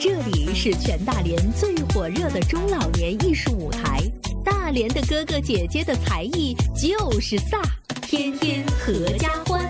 这里是全大连最火热的中老年艺术舞台，大连的哥哥姐姐的才艺就是飒，天天合家欢。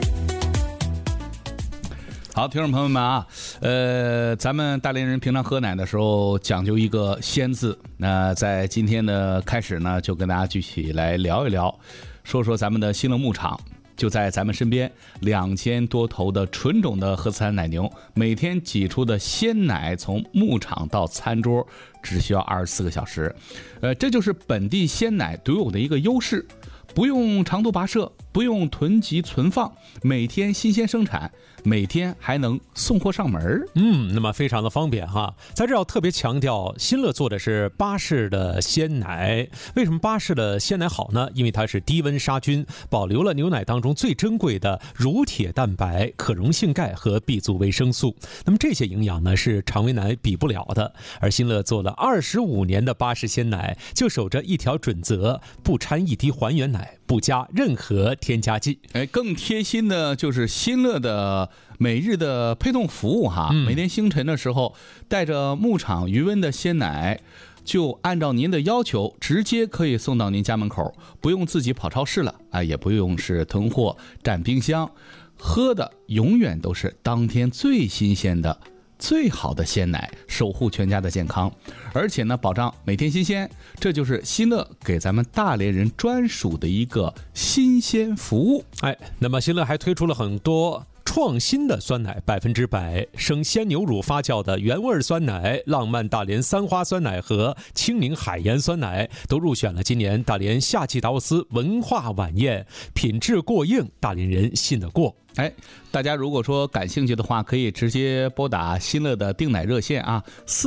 好，听众朋友们啊，咱们大连人平常喝奶的时候讲究一个鲜字，那在今天的开始呢，就跟大家具体来聊一聊，说说咱们的新乐牧场。就在咱们身边，2000多头的纯种的荷斯坦奶牛，每天挤出的鲜奶从牧场到餐桌只需要24个小时，这就是本地鲜奶独有的一个优势，不用长途跋涉，不用囤积存放，每天新鲜生产，每天还能送货上门。 那么非常的方便哈。在这要特别强调，新乐做的是巴氏的鲜奶。为什么巴氏的鲜奶好呢？因为它是低温杀菌，保留了牛奶当中最珍贵的乳铁蛋白、可溶性钙和 B 族维生素。那么这些营养呢，是常规奶比不了的。而新乐做了25年的巴氏鲜奶，就守着一条准则：不掺一滴还原奶，不加任何添加剂。 更贴心的就是新乐的每日的配送服务哈，每天清晨的时候带着牧场余温的鲜奶，就按照您的要求直接可以送到您家门口，不用自己跑超市了啊，也不用是囤货占冰箱，喝的永远都是当天最新鲜的最好的鲜奶，守护全家的健康，而且呢保障每天新鲜，这就是新乐给咱们大连人专属的一个新鲜服务。 那么新乐还推出了很多创新的酸奶，100%生鲜牛乳发酵的原味酸奶、浪漫大连三花酸奶和清明海盐酸奶都入选了今年大连夏季达沃斯文化晚宴，品质过硬，大连人信得过。 大家如果说感兴趣的话，可以直接拨打新乐的订奶热线啊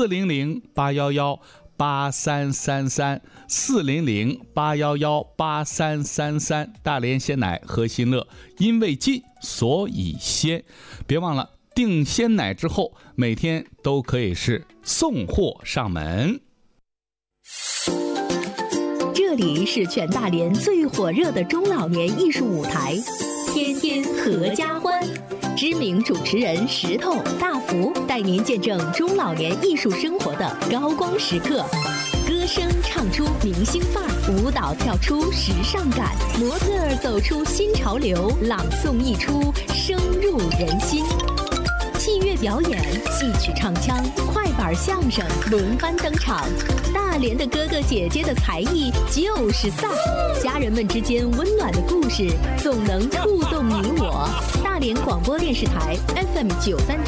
，400-811-8333，400-811-8333，大连鲜奶和新乐，因为近所以鲜。别忘了订鲜奶之后，每天都可以是送货上门。 这里是全大连最火热的中老年艺术舞台，天天合家欢。知名主持人石头、大福带您见证中老年艺术生活的高光时刻，歌声唱出明星范儿，舞蹈跳出时尚感，模特儿走出新潮流，朗诵一出深入人心。器乐表演、戏曲唱腔、快板相声轮番登场，大连的哥哥姐姐的才艺就是飒，家人们之间温暖的故事总能触动你我。大连广播电视台 FM93.1